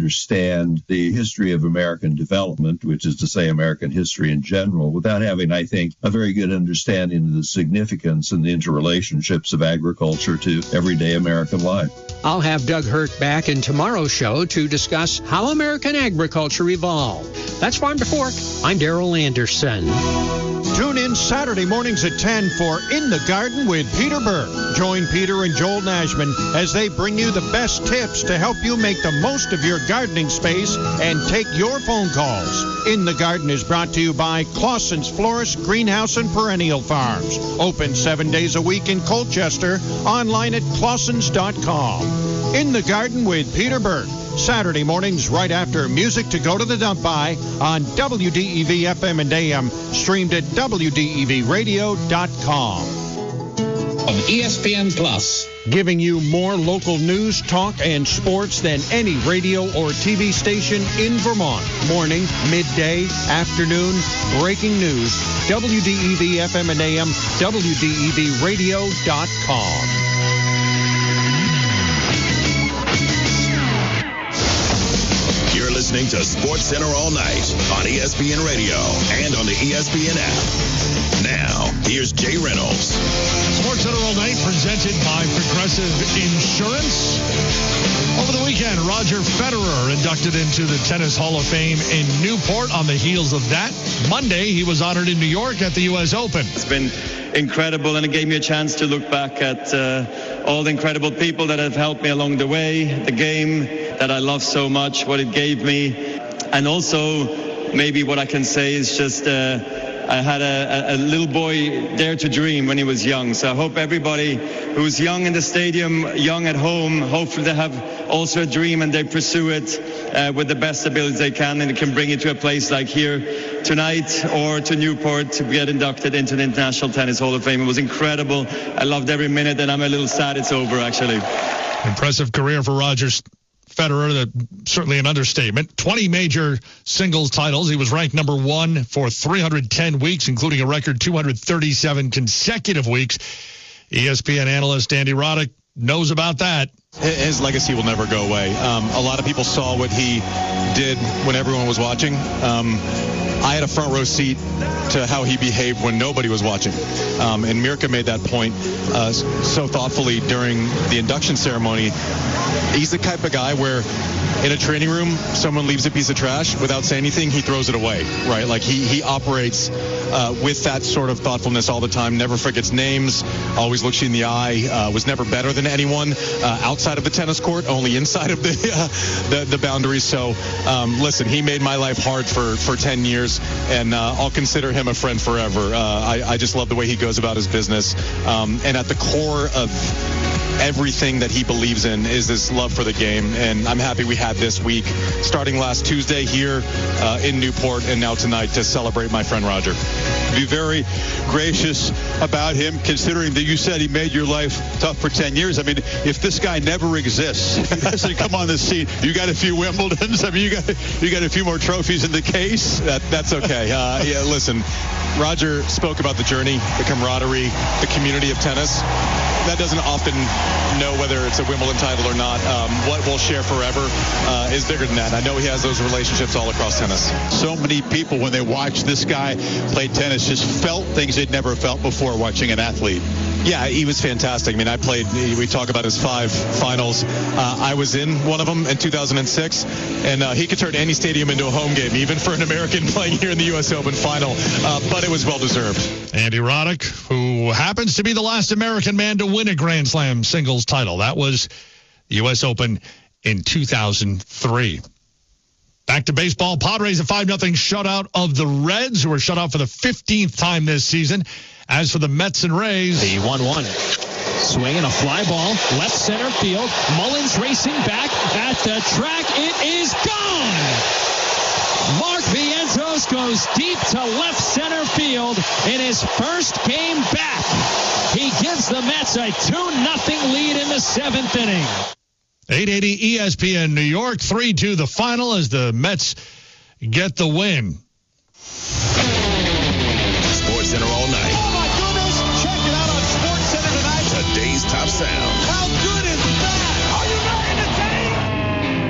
understand the history of American development, which is to say American history in general, without having, I think, a very good understanding of the significance and the interrelationships of agriculture to everyday American life. I'll have Doug Hurt back in tomorrow's show to discuss how American agriculture evolved. That's Farm to Fork. I'm Darrell Anderson. Tune in Saturday mornings at 10 for In the Garden with Peter Burke. Join Peter and Joel Nashman as they bring you the best tips to help you make the most of your gardening space and take your phone calls. In the Garden is brought to you by Clausen's Florist, Greenhouse, and Perennial Farms. Open 7 days a week in Colchester. Online at clausens.com. In the Garden with Peter Burke. Saturday mornings right after Music to Go to the Dump By on WDEV FM and AM, streamed at WDEVradio.com. On ESPN Plus. Giving you more local news, talk, and sports than any radio or TV station in Vermont. Morning, midday, afternoon, breaking news. WDEV FM and AM, WDEVradio.com. Listening to Sports Center all night on ESPN Radio and on the ESPN app. Now, here's Jay Reynolds. Sports Center all night presented by Progressive Insurance. Over the weekend, Roger Federer inducted into the Tennis Hall of Fame in Newport. On the heels of that, Monday, he was honored in New York at the U.S. Open. It's been incredible, and it gave me a chance to look back at all the incredible people that have helped me along the way, the game that I love so much, what it gave me, and also maybe what I can say is just I had a little boy dare to dream when he was young. So I hope everybody who's young in the stadium, young at home, hopefully they have also a dream and they pursue it with the best abilities they can, and it can bring you to a place like here tonight or to Newport to get inducted into the International Tennis Hall of Fame. It was incredible. I loved every minute, and I'm a little sad it's over, actually. Impressive career for Roger Federer, certainly an understatement. 20 major singles titles. He was ranked number one for 310 weeks, including a record 237 consecutive weeks. ESPN analyst Andy Roddick knows about that. His legacy will never go away. A lot of people saw what he did when everyone was watching. I had a front row seat to how he behaved when nobody was watching. And Mirka made that point so thoughtfully during the induction ceremony. He's the type of guy where in a training room, someone leaves a piece of trash without saying anything, he throws it away, right? Like he operates with that sort of thoughtfulness all the time, never forgets names, always looks you in the eye, was never better than anyone outside of the tennis court, only inside of the boundaries. So listen, he made my life hard for 10 years, and I'll consider him a friend forever. I just love the way he goes about his business. And at the core of everything that he believes in is this love for the game, and I'm happy we had this week, starting last Tuesday here in Newport, and now tonight to celebrate my friend Roger. Be very gracious about him, considering that you said he made your life tough for 10 years. I mean, if this guy never exists, if he doesn't come on the scene, you got a few Wimbledons. I mean, you got a few more trophies in the case. That's okay. Yeah, listen, Roger spoke about the journey, the camaraderie, the community of tennis. That doesn't often know whether it's a Wimbledon title or not. What we'll share forever is bigger than that. I know he has those relationships all across tennis. So many people, when they watch this guy play tennis, just felt things they'd never felt before watching an athlete. Yeah, he was fantastic. I mean, we talk about his 5 finals. I was in one of them in 2006, and he could turn any stadium into a home game, even for an American playing here in the U.S. Open final. But it was well-deserved. Andy Roddick, who happens to be the last American man to win a Grand Slam singles title. That was the U.S. Open in 2003. Back to baseball. Padres a 5-0 shutout of the Reds, who were shut out for the 15th time this season. As for the Mets and Rays, the 1-1. Swinging a fly ball, left center field. Mullins racing back at the track. It is gone! Mark Vientos goes deep to left center field in his first game back. He gives the Mets a 2-0 lead in the 7th inning. 880 ESPN New York, 3-2 the final as the Mets get the win. Sports Center all night. Oh, my goodness. Check it out on Sports Center tonight. Today's top sound. How good is